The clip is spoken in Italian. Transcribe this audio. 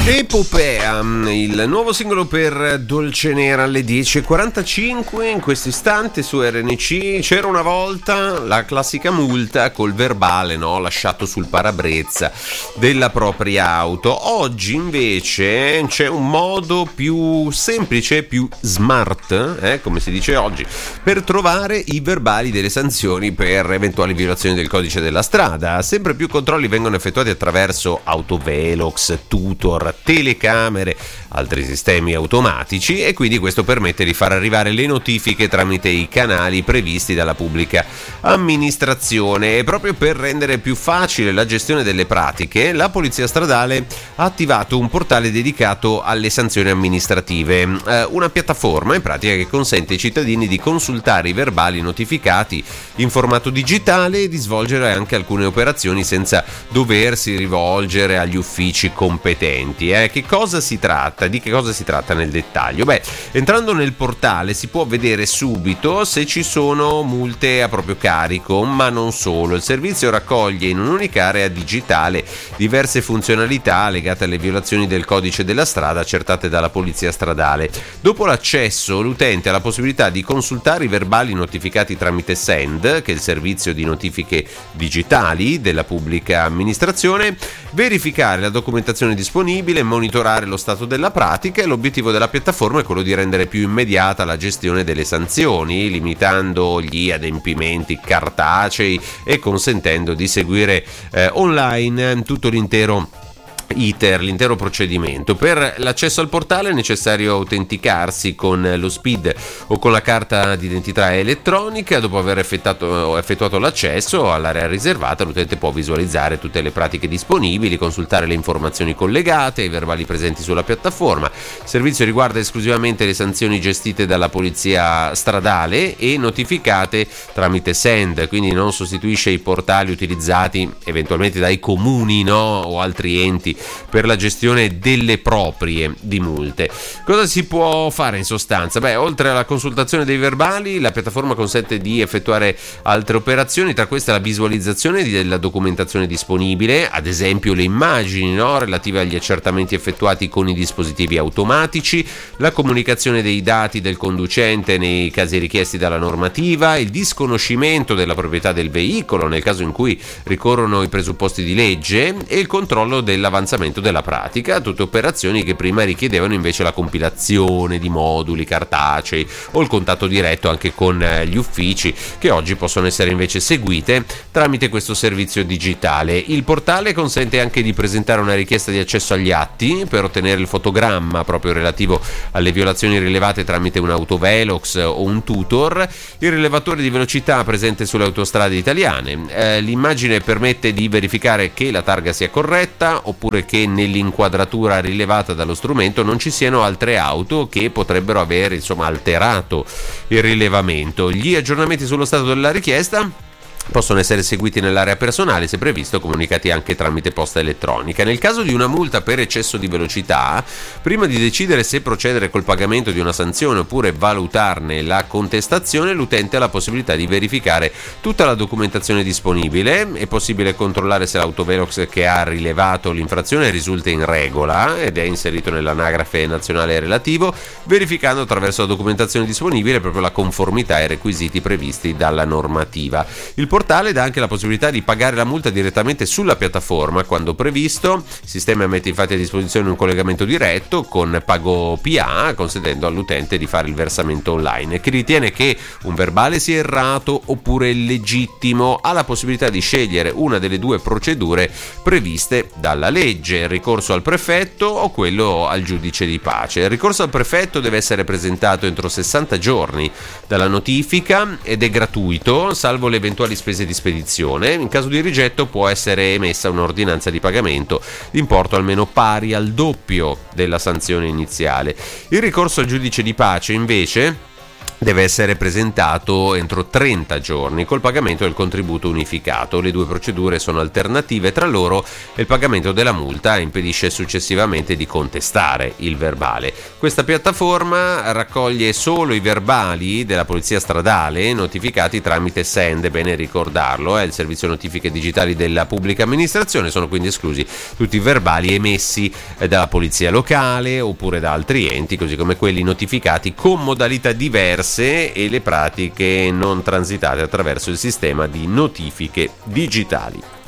Epopea, il nuovo singolo per Dolce Nera alle 10.45. In questo istante su RNC. C'era una volta la classica multa col verbale, no, lasciato sul parabrezza della propria auto. Oggi invece c'è un modo più semplice, più smart, come si dice oggi, per trovare i verbali delle sanzioni per eventuali violazioni del codice della strada. Sempre più controlli vengono effettuati attraverso autovelox, tutor, telecamere, altri sistemi automatici, e quindi questo permette di far arrivare le notifiche tramite i canali previsti dalla pubblica amministrazione. E proprio per rendere più facile la gestione delle pratiche, la Polizia Stradale ha attivato un portale dedicato alle sanzioni amministrative, una piattaforma in pratica che consente ai cittadini di consultare i verbali notificati in formato digitale e di svolgere anche alcune operazioni senza doversi rivolgere agli uffici competenti. Che cosa si tratta? Di che cosa si tratta nel dettaglio? Entrando nel portale si può vedere subito se ci sono multe a proprio carico, ma non solo. Il servizio raccoglie in un'unica area digitale diverse funzionalità legate alle violazioni del codice della strada accertate dalla Polizia Stradale. Dopo l'accesso, l'utente ha la possibilità di consultare i verbali notificati tramite Send, che è il servizio di notifiche digitali della pubblica amministrazione, verificare la documentazione disponibile, monitorare lo stato della pratica, e l'obiettivo della piattaforma è quello di rendere più immediata la gestione delle sanzioni, limitando gli adempimenti cartacei e consentendo di seguire online tutto l'intero procedimento. Per l'accesso al portale è necessario autenticarsi con lo SPID o con la carta d'identità elettronica. Dopo aver effettuato l'accesso all'area riservata, l'utente può visualizzare tutte le pratiche disponibili, consultare le informazioni collegate ai verbali presenti sulla piattaforma. Il servizio riguarda esclusivamente le sanzioni gestite dalla Polizia Stradale e notificate tramite Send, quindi non sostituisce i portali utilizzati eventualmente dai comuni, o altri enti per la gestione delle proprie di multe. Cosa si può fare in sostanza? Oltre alla consultazione dei verbali, la piattaforma consente di effettuare altre operazioni, tra queste la visualizzazione della documentazione disponibile, ad esempio le immagini relative agli accertamenti effettuati con i dispositivi automatici, la comunicazione dei dati del conducente nei casi richiesti dalla normativa, il disconoscimento della proprietà del veicolo nel caso in cui ricorrono i presupposti di legge, e il controllo dell'avanzamento della pratica, tutte operazioni che prima richiedevano invece la compilazione di moduli cartacei o il contatto diretto anche con gli uffici, che oggi possono essere invece seguite tramite questo servizio digitale. Il portale consente anche di presentare una richiesta di accesso agli atti per ottenere il fotogramma proprio relativo alle violazioni rilevate tramite un autovelox o un tutor, il rilevatore di velocità presente sulle autostrade italiane. L'immagine permette di verificare che la targa sia corretta, oppure che nell'inquadratura rilevata dallo strumento non ci siano altre auto che potrebbero aver alterato il rilevamento. Gli aggiornamenti sullo stato della richiesta possono essere seguiti nell'area personale, se previsto comunicati anche tramite posta elettronica. Nel caso di una multa per eccesso di velocità, prima di decidere se procedere col pagamento di una sanzione oppure valutarne la contestazione, l'utente ha la possibilità di verificare tutta la documentazione disponibile. È possibile controllare se l'autovelox che ha rilevato l'infrazione risulta in regola ed è inserito nell'anagrafe nazionale relativo, verificando attraverso la documentazione disponibile proprio la conformità ai requisiti previsti dalla normativa. Il portale dà anche la possibilità di pagare la multa direttamente sulla piattaforma quando previsto. Il sistema mette infatti a disposizione un collegamento diretto con pago PA, consentendo all'utente di fare il versamento online. Chi ritiene che un verbale sia errato oppure illegittimo ha la possibilità di scegliere una delle due procedure previste dalla legge: il ricorso al prefetto o quello al giudice di pace. Il ricorso al prefetto deve essere presentato entro 60 giorni dalla notifica ed è gratuito, salvo le eventuali spese di spedizione. In caso di rigetto può essere emessa un'ordinanza di pagamento di importo almeno pari al doppio della sanzione iniziale. Il ricorso al giudice di pace invece deve essere presentato entro 30 giorni col pagamento del contributo unificato. Le due procedure sono alternative tra loro e il pagamento della multa impedisce successivamente di contestare il verbale. Questa piattaforma raccoglie solo i verbali della polizia stradale notificati tramite Send, bene ricordarlo, è il servizio notifiche digitali della pubblica amministrazione, sono quindi esclusi tutti i verbali emessi dalla polizia locale oppure da altri enti, così come quelli notificati con modalità diverse e le pratiche non transitate attraverso il sistema di notifiche digitali.